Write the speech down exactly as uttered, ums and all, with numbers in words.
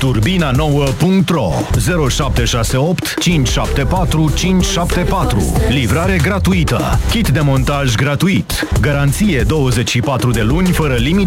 turbina nouă punct ro zero șapte șase opt cinci șapte patru cinci șapte patru. Livrare gratuită. Kit de montaj gratuit. Garanție douăzeci și patru de luni fără limite